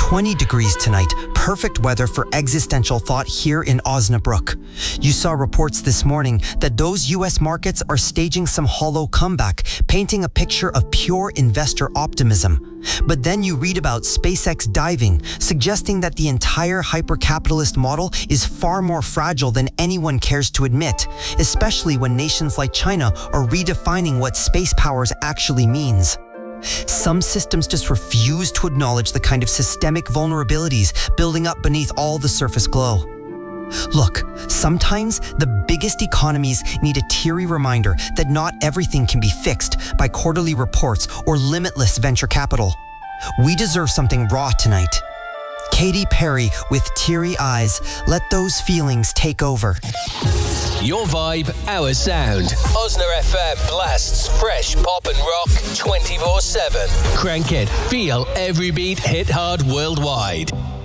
20 degrees tonight. Perfect weather for existential thought here in Osnabrück. You saw reports this morning that those US markets are staging some hollow comeback, painting a picture of pure investor optimism. But then you read about SpaceX diving, suggesting that the entire hyper-capitalist model is far more fragile than anyone cares to admit, especially when nations like China are redefining what space powers actually means. Some systems just refuse to acknowledge the kind of systemic vulnerabilities building up beneath all the surface glow. Look, sometimes the biggest economies need a teary reminder that not everything can be fixed by quarterly reports or limitless venture capital. We deserve something raw tonight. Katy Perry with Teary Eyes. Let those feelings take over. Your vibe, our sound. Osner FM blasts fresh pop and rock 24/7. Crank it, feel every beat hit hard worldwide.